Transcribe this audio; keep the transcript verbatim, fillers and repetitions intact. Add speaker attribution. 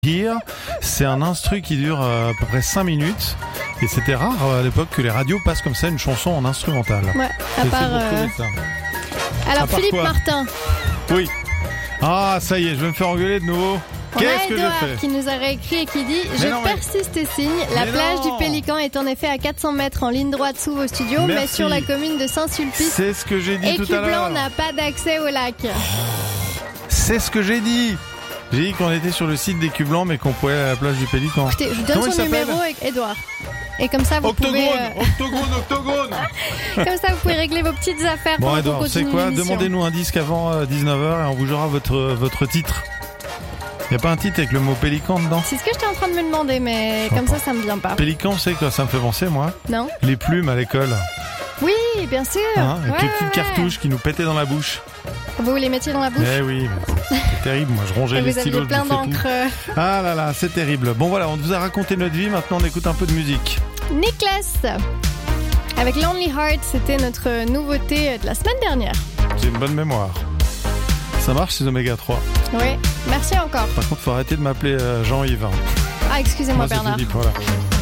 Speaker 1: Here, c'est un instru qui dure euh, à peu près cinq minutes et c'était rare euh, à l'époque que les radios passent comme ça une chanson en instrumental.
Speaker 2: Ouais, à
Speaker 1: et
Speaker 2: part...
Speaker 1: Euh... Ça.
Speaker 2: Alors
Speaker 1: à part
Speaker 2: Philippe
Speaker 1: quoi
Speaker 2: Martin.
Speaker 1: Oui. Ah, ça y est, je vais me faire engueuler de nouveau.
Speaker 2: On
Speaker 1: Qu'est-ce
Speaker 2: a
Speaker 1: que
Speaker 2: Edouard
Speaker 1: je fais
Speaker 2: qui nous a réécrit et qui dit
Speaker 1: mais
Speaker 2: « Je
Speaker 1: non, mais...
Speaker 2: persiste et signe. La
Speaker 1: mais
Speaker 2: plage
Speaker 1: non.
Speaker 2: du Pélican est en effet à quatre cents mètres en ligne droite sous vos studios,
Speaker 1: Merci.
Speaker 2: mais sur la commune de Saint-Sulpice.
Speaker 1: C'est ce que j'ai dit tout à l'heure.
Speaker 2: Écublanc n'a pas d'accès au lac.
Speaker 1: C'est ce que j'ai dit. J'ai dit qu'on était sur le site d'Écublanc, mais qu'on pouvait aller à la plage du Pélican.
Speaker 2: Écoutez, je vous donne
Speaker 1: Comment
Speaker 2: son numéro avec Edouard. Et comme ça, vous
Speaker 1: octogone,
Speaker 2: pouvez... Euh...
Speaker 1: octogone, octogone.
Speaker 2: Comme ça, vous pouvez régler vos petites affaires
Speaker 1: Bon,
Speaker 2: pendant
Speaker 1: Edouard,
Speaker 2: qu'on
Speaker 1: c'est
Speaker 2: continue
Speaker 1: quoi
Speaker 2: l'émission.
Speaker 1: Demandez-nous un disque avant euh, dix-neuf heures et on vous jouera votre, votre titre. Il n'y a pas un titre avec le mot pélican dedans?
Speaker 2: C'est ce que j'étais en train de me demander, mais
Speaker 1: Je
Speaker 2: comme
Speaker 1: comprends.
Speaker 2: ça, ça me vient pas.
Speaker 1: Pélican, c'est quoi? Ça me fait penser, moi.
Speaker 2: Non?
Speaker 1: Les plumes à l'école.
Speaker 2: Oui, bien sûr.
Speaker 1: Hein, avec
Speaker 2: Ouais,
Speaker 1: les petites
Speaker 2: ouais.
Speaker 1: cartouches qui nous pétaient dans la bouche.
Speaker 2: Vous les mettiez dans la bouche?
Speaker 1: Eh oui, mais c'est terrible. Moi, je rongeais
Speaker 2: Et
Speaker 1: les
Speaker 2: vous
Speaker 1: stylos.
Speaker 2: aviez plein
Speaker 1: je bouffais
Speaker 2: d'encre.
Speaker 1: tout. Ah là là, c'est terrible. Bon voilà, on vous a raconté notre vie. Maintenant, on écoute un peu de musique.
Speaker 2: Nicholas, avec Lonely Heart, c'était notre nouveauté de la semaine dernière.
Speaker 1: J'ai une bonne mémoire. Ça marche, ces oméga trois.
Speaker 2: Oui, merci encore.
Speaker 1: Par contre, faut arrêter de m'appeler euh, Jean-Yves.
Speaker 2: Ah, excusez-moi
Speaker 1: Moi, c'est
Speaker 2: Bernard.
Speaker 1: Philippe, voilà.